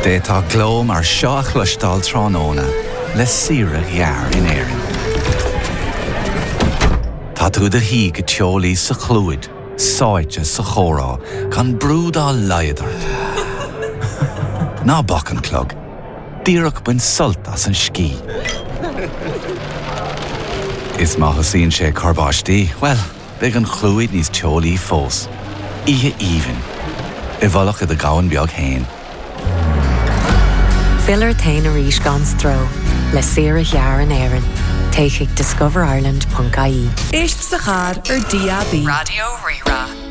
Détá glóm ar seach leistáil tránóna le sira ghear in éireann. Tá tú de hí go teolaí sa chlúid, sáite sa chórá, gan brúdá leidir. Ná bach an clog, díreach buin sult as an scí. Is maithasíonn sé carbáistí, well, beag an chlúid níos teolaí fós. Ihe even, I bhallach a gáin beag hain. Filler tain a rís gan stro, le sira ghear in éireann. Take discoverireland.ie. Éist sa char DAB. Radio Rira.